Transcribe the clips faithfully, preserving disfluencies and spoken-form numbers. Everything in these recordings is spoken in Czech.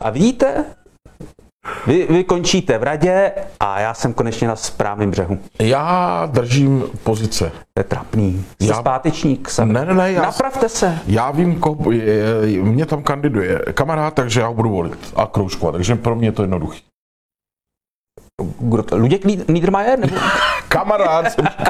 A vidíte, vy, vy končíte v radě a já jsem konečně na správném břehu. Já držím pozice. To je trapný. Jste Já... zpátečník. Jsem. Ne, ne, ne. Já... Napravte se. Já vím, ko... je... mě tam kandiduje kamarád, takže já ho budu volit a kroužkovat, takže pro mě je to jednoduchý. Luděk Niedermayer? Nebo... Kamarád.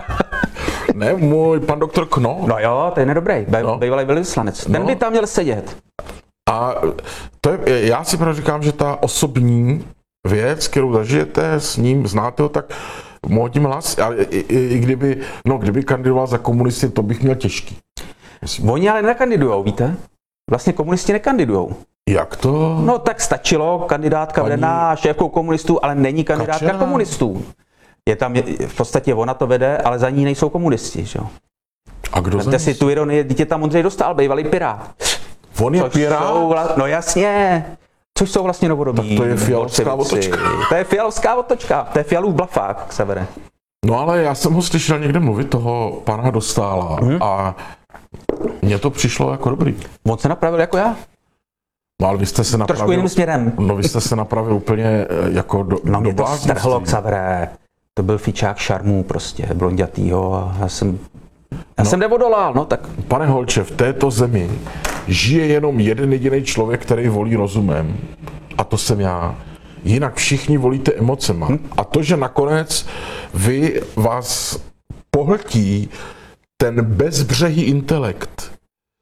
Ne, můj pan doktor Kno. No jo, to je nedobrý. Be- no. Bývalý velvyslanec. Ten no. by tam měl sedět. A to je, já si právě říkám, že ta osobní věc, kterou zažijete s ním, znáte ho, tak mohl tím hlas, ale i, i, i kdyby, no, kdyby kandidoval za komunisty, to bych měl těžký. Myslím. Oni ale nekandidujou, víte? Vlastně komunisti nekandidujou. Jak to? No tak stačilo, kandidátka Paní... vedená šéfkou komunistů, ale není kandidátka Kačera. komunistů. Je tam, je, v podstatě ona to vede, ale za ní nejsou komunisti, že jo? A kdo za ní? si tu ironii, dítě tam Ondřej Dostál, bývalý pirát. On je pirát? Vla... No jasně, což jsou vlastně novodobí. Tak to je fialovská otočka. To je fialovská otočka, to je Fialův blafák, se vede. No ale já jsem ho slyšel někde mluvit, toho pana Dostála, hmm. a mně to přišlo jako dobrý. On se napravil jako já. No ale vy jste se napravil... Trošku jiným směrem. No vy jste se napravil úplně jako do, no, do mě to strhlo k Savere. To byl fičák šarmů prostě, blondětýho a já jsem... Já no, jsem neodolal, no tak... Pane Holče, v této zemi žije jenom jeden jediný člověk, který volí rozumem. A to jsem já. Jinak všichni volíte emocema. Hm? A to, že nakonec vy vás pohltí ten bezbřehý intelekt,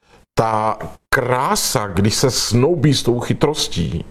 ta krása, když se snoubí s tou chytrostí,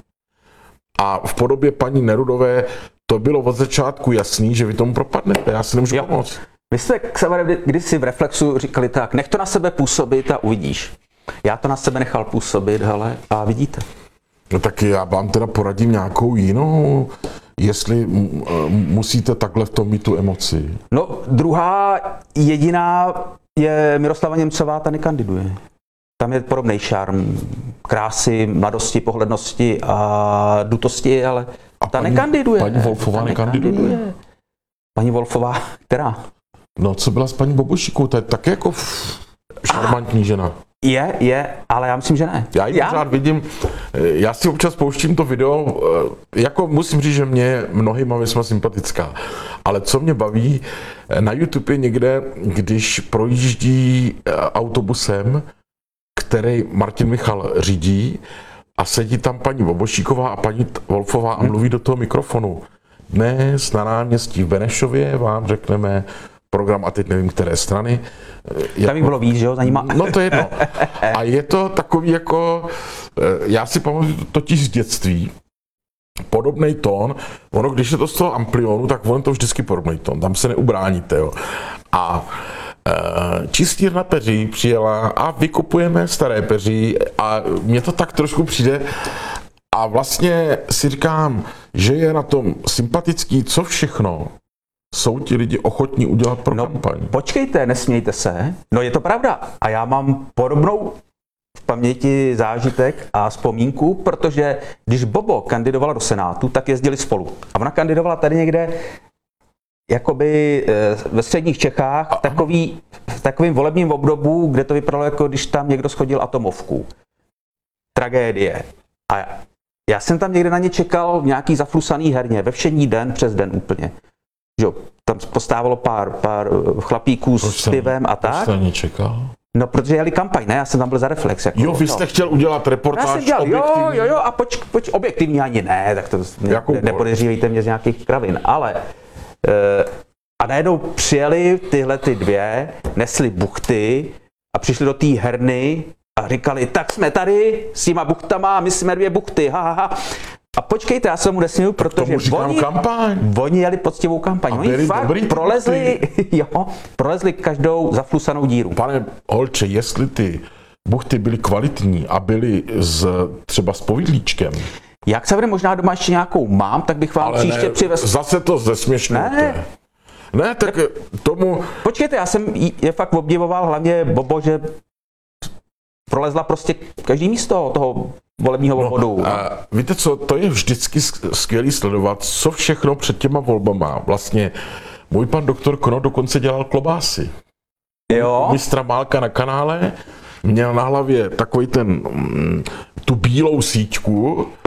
a v podobě paní Nerudové to bylo od začátku jasný, že vy tomu propadnete. Já si nemůžu jo. pomoct. Vy jste kdysi v Reflexu říkali tak, nech to na sebe působit a uvidíš. Já to na sebe nechal působit, hele, a vidíte. No tak já vám teda poradím nějakou jinou, jestli musíte takhle v tom mít tu emoci. No druhá jediná je Miroslava Němcová, ta nekandiduje. Tam je podobný šarm, krásy, mladosti, pohlednosti a dutosti, ale a ta paní, nekandiduje. Paní Wolfová nekandiduje? nekandiduje. Paní Wolfová, která? No, co byla s paní Bobošíkou, to je taky jako šarmantní žena. Je, je, ale já myslím, že ne. Já ji pořád vidím, já si občas pouštím to video, jako musím říct, že mě mnohýma věcma sympatická, ale co mě baví, na YouTube je někde, když projíždí autobusem, který Martin Michal řídí a sedí tam paní Bobošíková a paní Wolfová a mluví do toho mikrofonu. Dnes na náměstí v Benešově vám řekneme program, a teď nevím, které strany. Tam jich bylo víc, že jo, za nima. No to je jedno. A je to takový jako, já si pamatuju totiž z dětství, podobný tón, ono, když je to z toho amplionu, tak ono to vždycky podobný tón, tam se neubráníte, jo. A čistírna peří přijela a vykupujeme staré peří a mně to tak trošku přijde a vlastně si říkám, že je na tom sympatický, co všechno jsou ti lidi ochotní udělat pro no, kampaň. Počkejte, nesmějte se. No je to pravda. A já mám podobnou v paměti zážitek a vzpomínku, protože když Bobo kandidovala do Senátu, tak jezdili spolu. A ona kandidovala tady někde jakoby ve středních Čechách v, takový, v takovým volebním obdobu, kde to vypadalo, jako když tam někdo schodil atomovku. Tragédie. A já jsem tam někde na ně čekal v nějaký zaflusaný herně, ve všední den, přes den úplně. Jo, tam postávalo pár, pár chlapíků proč s pivem a tak. Proč jste na ně čekal? No, protože jeli kampaň, ne? Já jsem tam byl za Reflex. Jako, jo, vy jste no. chtěl udělat reportáž dělal, objektivní. Jo, jo, jo, a poč, poč, objektivní ani ne, tak to ne, nepodezřívejte mě z nějakých kravin, ale e, a najednou přijeli tyhle ty dvě, nesli buchty a přišli do té herny a říkali, tak jsme tady s těma buchtama, my jsme dvě buchty, ha, ha, ha. A počkejte, já se mu nesměju, protože oni, oni jeli poctivou kampaň. Oni fakt prolezli, jo, prolezli každou zaflusanou díru. Pane Holče, jestli ty buchty byly kvalitní a byly z, třeba s povidlíčkem. Jak se bude, možná doma ještě nějakou mám, tak bych vám ale příště ne, přivez. Zase to zesměšnujete. Ne. Ne, tak ne. tomu... Počkejte, já jsem je fakt obdivoval, hlavně Bobo, že prolezla prostě každý místo toho volebního no, obvodu. A víte co, to je vždycky skvělý sledovat, co všechno před těma volbama. Vlastně můj pan doktor Kno dokonce dělal klobásy. Jo. Mistra Málka na kanále měl na hlavě takový ten, tu bílou síťku